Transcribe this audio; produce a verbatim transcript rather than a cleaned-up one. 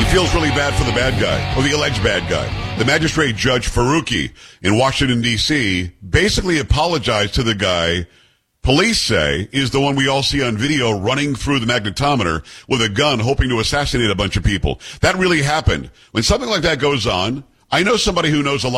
feels really bad for the bad guy, or the alleged bad guy. The magistrate Judge Faruqi in Washington, D C basically apologized to the guy police say is the one we all see on video running through the magnetometer with a gun hoping to assassinate a bunch of people. That really happened. When something like that goes on, I know somebody who knows a lot